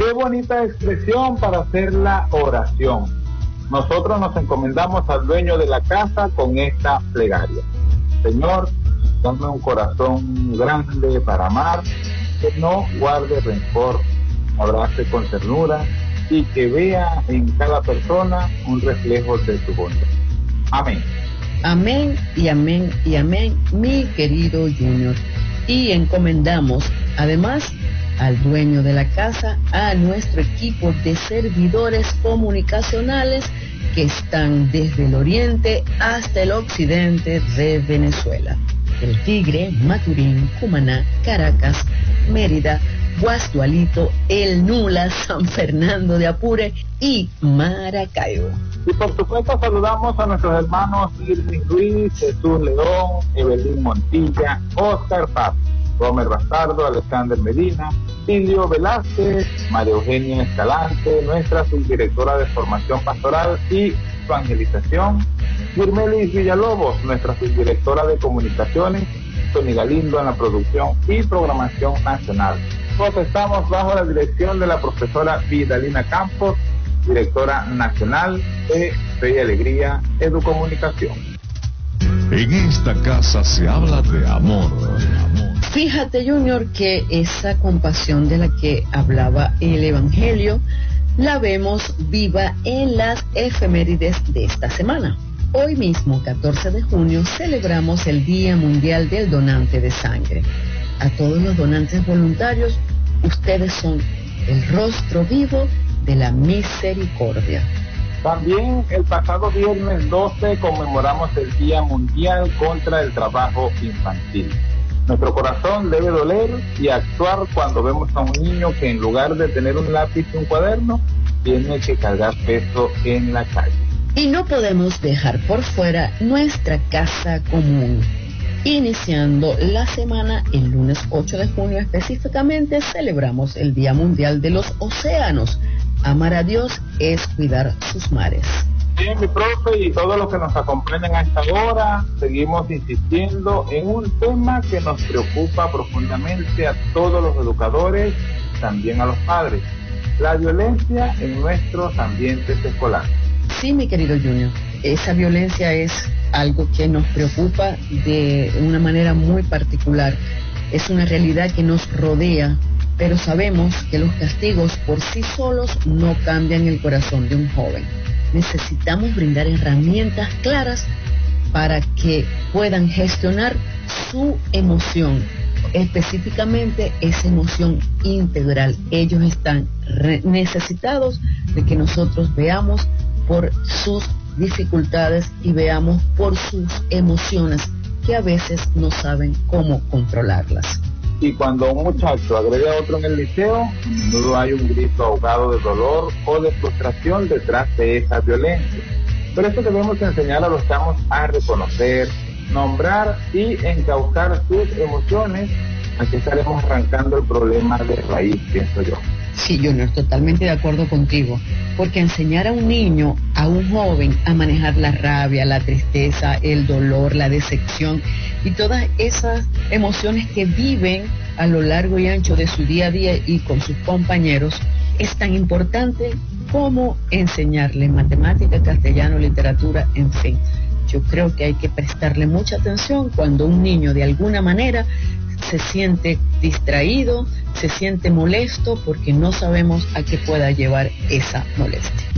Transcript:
Qué bonita expresión para hacer la oración. Nosotros nos encomendamos al dueño de la casa con esta plegaria. Señor, dame un corazón grande para amar, que no guarde rencor, abrace con ternura y que vea en cada persona un reflejo de tu bondad. Amén. Amén y amén y amén, mi querido Junior. Y encomendamos además al dueño de la casa, a nuestro equipo de servidores comunicacionales que están desde el oriente hasta el occidente de Venezuela. El Tigre, Maturín, Cumaná, Caracas, Mérida, Guasdualito, El Nula, San Fernando de Apure y Maracaibo. Y por supuesto saludamos a nuestros hermanos Irving Ruiz, Jesús León, Evelyn Montilla, Oscar Paz, Gómez Bastardo, Alexander Medina, Silvio Velázquez, María Eugenia Escalante, nuestra subdirectora de formación pastoral y evangelización, Irmelis Villalobos, nuestra subdirectora de comunicaciones, Tony Galindo en la producción y programación nacional. Nosotros estamos bajo la dirección de la profesora Vidalina Campos, directora nacional de Fe y Alegría Educomunicación. En esta casa se habla de amor. Fíjate, Junior, que esa compasión de la que hablaba el Evangelio la vemos viva en las efemérides de esta semana. Hoy mismo, 14 de junio, celebramos el Día Mundial del Donante de Sangre. A todos los donantes voluntarios, ustedes son el rostro vivo de la misericordia. También el pasado viernes 12 conmemoramos el Día Mundial contra el Trabajo Infantil. Nuestro corazón debe doler y actuar cuando vemos a un niño que en lugar de tener un lápiz y un cuaderno, tiene que cargar peso en la calle. Y no podemos dejar por fuera nuestra casa común. Iniciando la semana, el lunes 8 de junio específicamente, celebramos el Día Mundial de los Océanos. Amar a Dios es cuidar sus mares. Bien, mi profe y todos los que nos acompañan a esta hora, seguimos insistiendo en un tema que nos preocupa profundamente a todos los educadores, también a los padres: la violencia en nuestros ambientes escolares. Sí, mi querido Junior, esa violencia es algo que nos preocupa de una manera muy particular. Es una realidad que nos rodea, pero sabemos que los castigos por sí solos no cambian el corazón de un joven. Necesitamos brindar herramientas claras para que puedan gestionar su emoción, específicamente esa emoción integral. Ellos están necesitados de que nosotros veamos por sus dificultades y veamos por sus emociones, que a veces no saben cómo controlarlas. Y cuando un muchacho agrede a otro en el liceo, a menudo hay un grito ahogado de dolor o de frustración detrás de esa violencia. Por eso debemos enseñar a los chamos a reconocer, nombrar y encauzar sus emociones. Aquí estaremos arrancando el problema de raíz, pienso yo. Sí, Junior, totalmente de acuerdo contigo, porque enseñar a un niño, a un joven, a manejar la rabia, la tristeza, el dolor, la decepción y todas esas emociones que viven a lo largo y ancho de su día a día y con sus compañeros, es tan importante como enseñarle matemática, castellano, literatura, en fin. Yo creo que hay que prestarle mucha atención cuando un niño de alguna manera se siente distraído, se siente molesto, porque no sabemos a qué pueda llevar esa molestia.